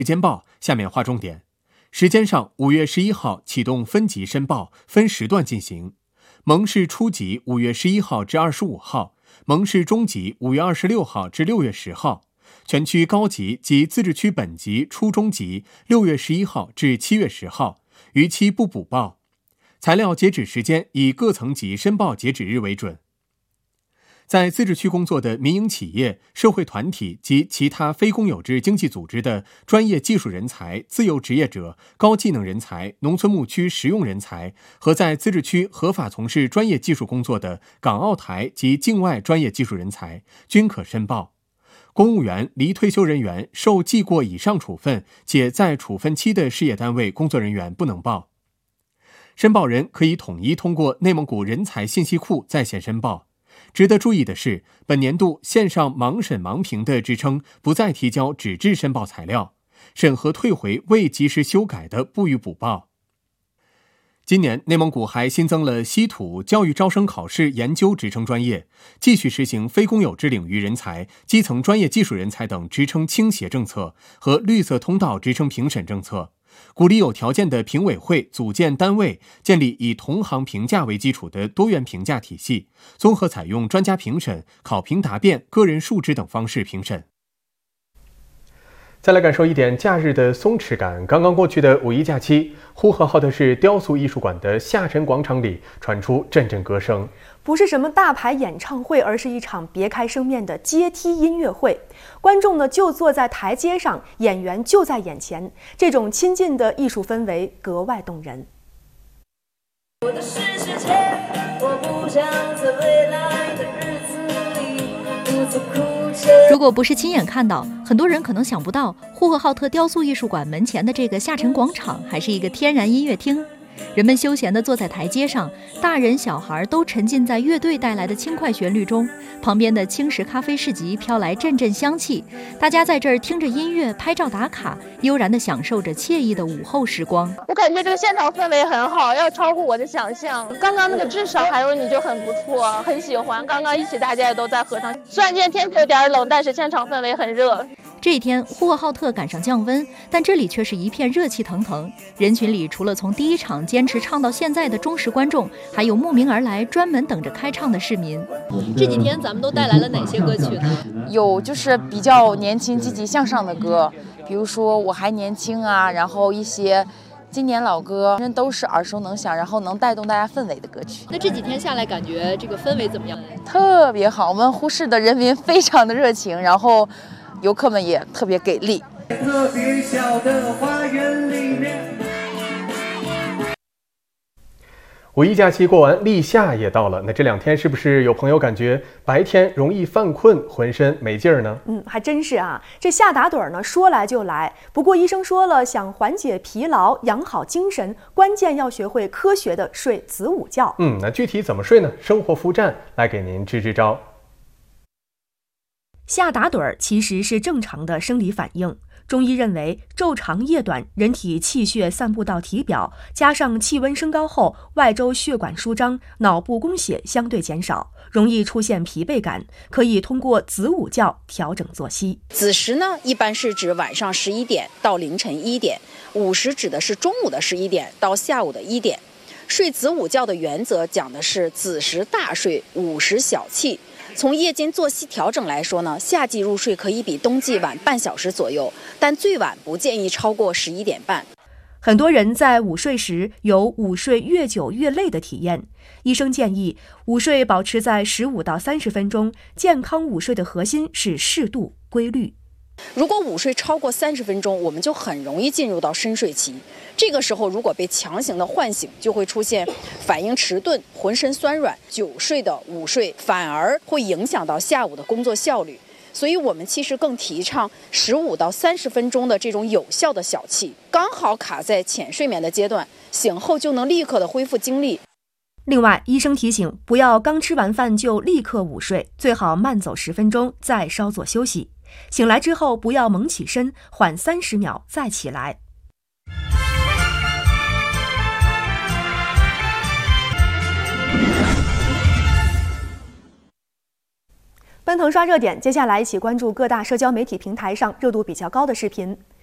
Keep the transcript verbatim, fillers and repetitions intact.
时间报，下面划重点。时间上，五月十一号启动分级申报，分时段进行。蒙氏初级五月十一号至二十五号，蒙氏中级五月二十六号至六月十号，全区高级及自治区本级、初中级六月十一号至七月十号，逾期不补报。材料截止时间以各层级申报截止日为准。在自治区工作的民营企业、社会团体及其他非公有制经济组织的专业技术人才、自由职业者、高技能人才、农村牧区实用人才和在自治区合法从事专业技术工作的港澳台及境外专业技术人才均可申报。公务员、离退休人员、受记过以上处分且在处分期的事业单位工作人员不能报。申报人可以统一通过内蒙古人才信息库在线申报。值得注意的是，本年度线上盲审盲评的职称不再提交纸质申报材料，审核退回未及时修改的不予补报。今年内蒙古还新增了稀土教育招生考试研究职称专业，继续实行非公有制领域人才、基层专业技术人才等职称倾斜政策和绿色通道职称评审政策，鼓励有条件的评委会组建单位，建立以同行评价为基础的多元评价体系，综合采用专家评审、考评答辩、个人述职等方式评审。再来感受一点假日的松弛感。刚刚过去的五一假期，呼和浩特市雕塑艺术馆的下沉广场里传出阵阵歌声。 不是什么大牌演唱会，而是一场别开生面的阶梯音乐会。观众呢就坐在台阶上，演员就在眼前，这种亲近的艺术氛围格外动人。我的是世界，我不想在未来的日子里独自哭泣。 如果不是亲眼看到，很多人可能想不到呼和浩特雕塑艺术馆门前的这个下沉广场还是一个天然音乐厅。人们休闲地坐在台阶上，大人小孩都沉浸在乐队带来的轻快旋律中。旁边的轻食咖啡市集飘来阵阵香气，大家在这儿听着音乐拍照打卡，悠然地享受着惬意的午后时光。 我感觉这个现场氛围很好，要超乎我的想象。刚刚那个至少还有你就很不错，很喜欢。刚刚一起大家也都在合唱，虽然今天天气有点冷，但是现场氛围很热。 这一天，呼和浩特赶上降温，但这里却是一片热气腾腾。人群里除了从第一场坚持唱到现在的忠实观众，还有慕名而来专门等着开唱的市民。这几天咱们都带来了哪些歌曲呢？ 有就是比较年轻、积极向上的歌，比如说我还年轻啊，然后一些经典老歌，都是耳熟能详，然后能带动大家氛围的歌曲。 那这几天下来，感觉这个氛围怎么样？ 特别好，我们呼市的人民非常的热情，然后游客们也特别给力。特别小的花园里面。 五一假期过完，立夏也到了。那这两天是不是有朋友感觉白天容易犯困，浑身没劲儿呢？ 嗯，还真是啊。这夏打盹呢，说来就来。不过医生说了，想缓解疲劳、养好精神，关键要学会科学的睡子午觉。 嗯，那具体怎么睡呢？生活服站来给您支支招。 夏打盹其实是正常的生理反应。中医认为，昼长夜短，人体气血散布到体表，加上气温升高后，外周血管舒张，脑部供血相对减少，容易出现疲惫感。可以通过子午觉调整作息。 子时呢，一般是指晚上十一点到凌晨一点；午时指的是中午的十一点到下午的一点。睡子午觉的原则讲的是子时大睡，午时小憩。从夜间作息调整来说呢，夏季入睡可以比冬季晚半小时左右，但最晚不建议超过十一点半。 很多人在午睡时有午睡越久越累的体验，医生建议午睡保持在十五到三十分钟。健康午睡的核心是适度、规律。 如果午睡超过三十分钟，我们就很容易进入到深睡期。这个时候如果被强行的唤醒，就会出现反应迟钝、浑身酸软。久睡的午睡反而会影响到下午的工作效率。所以我们其实更提倡十五到三十分钟的这种有效的小憩，刚好卡在浅睡眠的阶段，醒后就能立刻的恢复精力。 另外，医生提醒，不要刚吃完饭就立刻午睡，最好慢走十分钟，再稍作休息。醒来之后不要猛起身，缓三十秒再起来。奔腾刷热点，接下来一起关注各大社交媒体平台上热度比较高的视频。